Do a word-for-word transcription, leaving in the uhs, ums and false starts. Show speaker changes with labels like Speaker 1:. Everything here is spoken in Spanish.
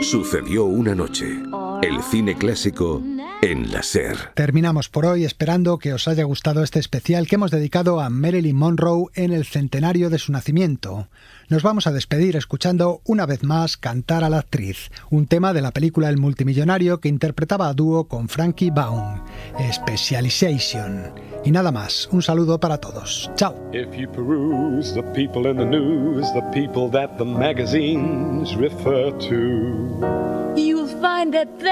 Speaker 1: Sucedió una noche. El cine clásico en la SER.
Speaker 2: Terminamos por hoy esperando que os haya gustado este especial que hemos dedicado a Marilyn Monroe en el centenario de su nacimiento. Nos vamos a despedir escuchando una vez más Cantar a la actriz, un tema de la película El multimillonario que interpretaba a dúo con Frankie Baum, Specialization. Y nada más, un saludo para todos. Chao.
Speaker 3: If you peruse the people in the news, the people that the magazines refer to,
Speaker 4: you'll find that